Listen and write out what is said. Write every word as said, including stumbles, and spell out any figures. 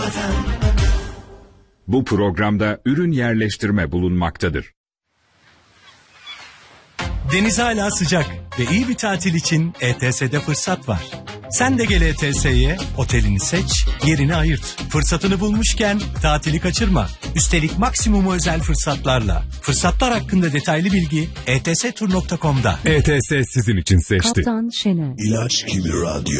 Bu programda ürün yerleştirme bulunmaktadır. Deniz hala sıcak ve iyi bir tatil için E T S'de fırsat var. Sen de gel E T S'ye, otelini seç, yerini ayırt. Fırsatını bulmuşken tatili kaçırma. Üstelik maksimum özel fırsatlarla. Fırsatlar hakkında detaylı bilgi e t s tur nokta com'da. E T S sizin için seçti. Kaptan Şener. İlaç gibi radyo.